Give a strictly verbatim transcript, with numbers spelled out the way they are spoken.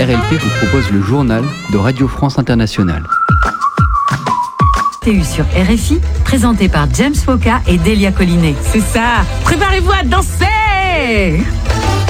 R L P vous propose le journal de Radio France Internationale. T U sur R F I, présenté par James Foka et Delia Collinet. C'est ça, préparez-vous à danser!